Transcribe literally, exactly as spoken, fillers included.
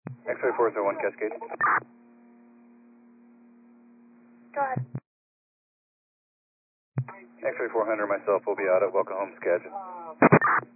X-ray four zero one Cascade. Go ahead. X-ray four hundred, myself will be out at Welcome Home Skagit.